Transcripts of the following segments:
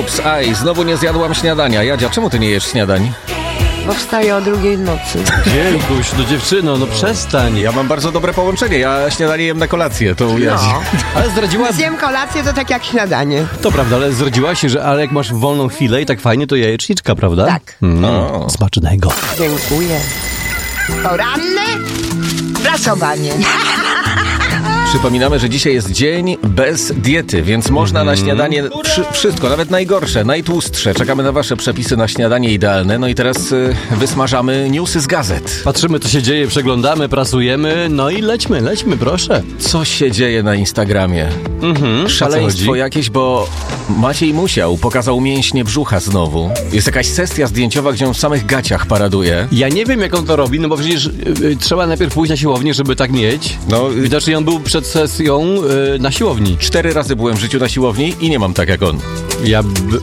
Ups, znowu nie zjadłam śniadania. Jadzia, czemu ty nie jesz śniadań? Bo wstaję o 2:00 w nocy. Dziękuś, no dziewczyno, no przestań. Ja mam bardzo dobre połączenie. Ja śniadanie jem na kolację, to u Jadzi. Ale zdradziła... Zjem kolację, to tak jak śniadanie. To prawda, ale zdradziłaś się, że ale jak masz wolną chwilę i tak fajnie, to jajeczniczka, prawda? Tak. No, smacznego. Dziękuję. Poranne prasowanie. Przypominamy, że dzisiaj jest dzień bez diety, więc można na śniadanie wszystko, nawet najgorsze, najtłustsze. Czekamy na wasze przepisy na śniadanie idealne. No i teraz wysmażamy newsy z gazet. Patrzymy, co się dzieje, przeglądamy, prasujemy, no i lećmy, proszę. Co się dzieje na Instagramie? Szaleństwo jakieś, bo Maciej Musiał pokazał mięśnie brzucha znowu. Jest jakaś sesja zdjęciowa, gdzie on w samych gaciach paraduje. Ja nie wiem, jak on to robi, no bo przecież trzeba najpierw pójść na siłownię, żeby tak mieć. No, widocznie on był przed sesją na siłowni. 4 razy byłem w życiu na siłowni i nie mam tak jak on. Ja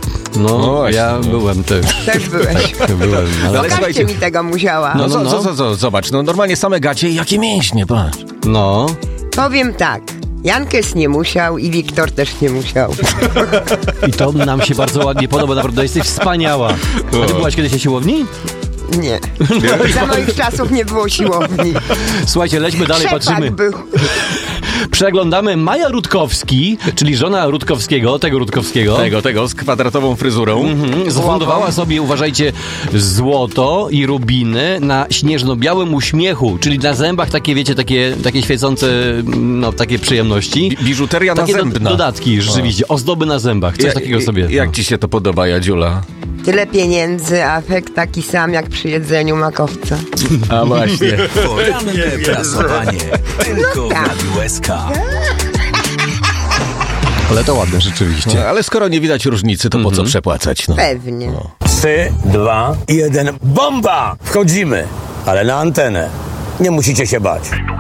byłem też. Też byłeś. Byłem, ale... Pokażcie mi tego Musiała. Zobacz, zobacz, same gacie i jakie mięśnie, patrz. No. Powiem tak. Jankes nie musiał i Wiktor też nie musiał. I to nam się bardzo ładnie podoba, naprawdę jesteś wspaniała. A ty byłaś kiedyś na siłowni? Nie. Za moich czasów nie było siłowni. Słuchajcie, lećmy dalej, Szepak patrzymy. był. Przeglądamy Maja Rutkowski, czyli żona Rutkowskiego, Tego z kwadratową fryzurą. Zafundowała sobie, uważajcie, złoto i rubiny na śnieżno-białym uśmiechu, czyli na zębach takie, wiecie, takie świecące, no, takie przyjemności. Biżuteria takie nazębna. Dodatki, rzeczywiście, ozdoby na zębach, coś takiego sobie. Jak ci się to podoba, Jadziula? Tyle pieniędzy, a efekt taki sam jak przy jedzeniu makowca. A właśnie. Poranne prasowanie. Tylko w Radiu SK. Ale to ładne rzeczywiście. No, ale skoro nie widać różnicy, to po co przepłacać? No. Pewnie. 3, 2, 1, bomba! Wchodzimy, ale na antenę. Nie musicie się bać.